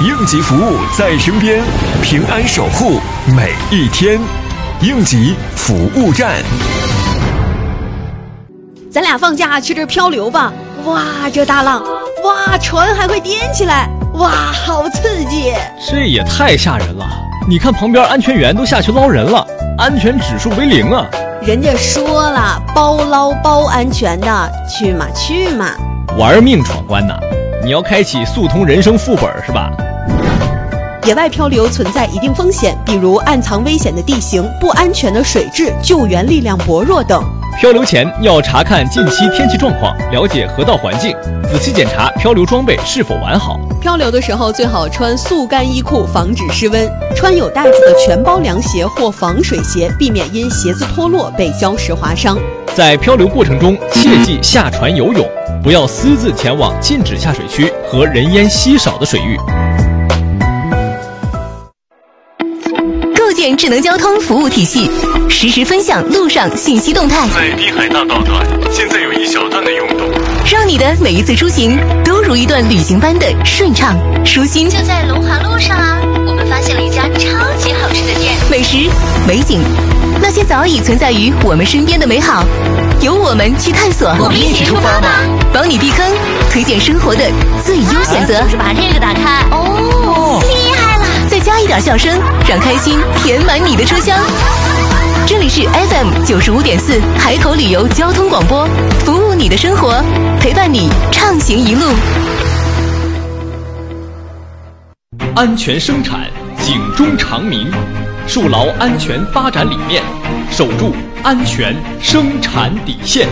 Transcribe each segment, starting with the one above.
应急服务在身边，平安守护每一天。应急服务站。 咱俩放假去这漂流吧！哇，这大浪，哇，船还会颠起来，哇，好刺激！ 这也太吓人了！你看旁边安全员都下去捞人了，安全指数为0啊！ 人家说了，包捞包安全的，去嘛去嘛！ 玩命闯关呐！你要开启速通人生副本是吧？ 野外漂流存在一定风险，比如暗藏危险的地形、不安全的水质、救援力量薄弱等。 漂流前要查看近期天气状况，了解河道环境，仔细检查漂流装备是否完好。 漂流的时候最好穿速干衣裤，防止失温；穿有带子的全包凉鞋或防水鞋，避免因鞋子脱落被礁石划伤。 在漂流过程中，切忌下船游泳，不要私自前往禁止下水区和人烟稀少的水域。 构建智能交通服务体系，实时分享路上信息动态。 在滨海大道段，现在有一小段的拥堵， 让你的每一次出行都如一段旅行般的顺畅舒心。 就在龙华路上啊，我们发现了一家超级好吃的店， 美食、美景，那些早已存在于我们身边的美好，由我们去探索。 我们一起出发吧！ 帮你避坑，推荐生活的最优选择。 是不是把这个打开？哦，厉害了！ 再加一点笑声，让开心填满你的车厢。这里是 FM95.4海口旅游交通广播，服务你的生活，陪伴你畅行一路。 安全生产，警钟长鸣，树牢安全发展理念，守住安全生产底线。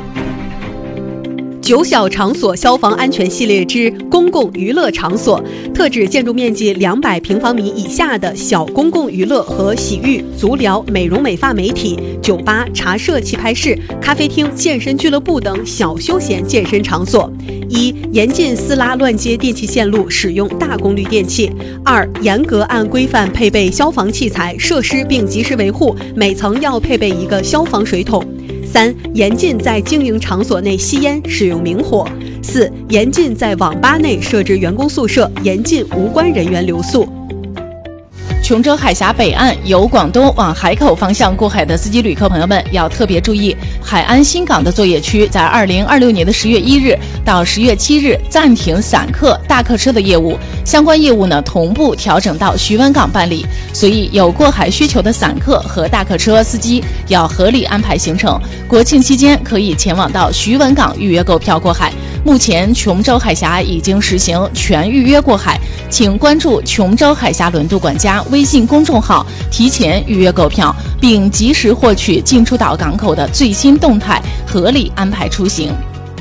9小场所消防安全系列之公共娱乐场所，特指建筑面积200平方米以下的小公共娱乐和洗浴、足疗、美容美发美体、酒吧、茶社、棋牌室、咖啡厅、健身俱乐部等小休闲健身场所。1. 严禁私拉乱接电气线路，使用大功率电器。2. 严格按规范配备消防器材设施并及时维护，每层要配备一个消防水桶。3. 严禁在经营场所内吸烟，使用明火。4. 严禁在网吧内设置员工宿舍，严禁无关人员留宿。 琼州海峡北岸由广东往海口方向过海的司机旅客朋友们要特别注意，海安新港的作业区在2026年的10月1日到10月7日暂停散客、大客车的业务，相关业务呢同步调整到徐闻港办理，所以有过海需求的散客和大客车司机要合理安排行程。国庆期间可以前往到徐闻港预约购票过海。目前琼州海峡已经实行全预约过海，请关注琼州海峡轮渡管家微信公众号，提前预约购票，并及时获取进出岛港口的最新动态，合理安排出行。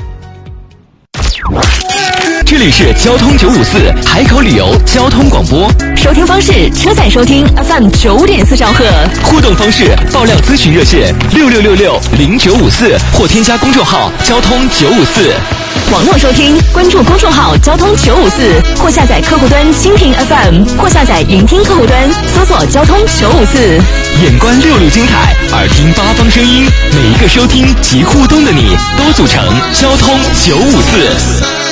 这里是交通954海口旅游交通广播， 收听方式：车载收听 FM9.4兆赫。 互动方式：爆料咨询热线66660954或添加公众号交通954。 网络收听，关注公众号交通954，或下载客户端蜻蜓 FM， 或下载云听客户端，搜索交通954。 眼观66精彩，耳听八方声音，每一个收听及互动的你，都组成交通954。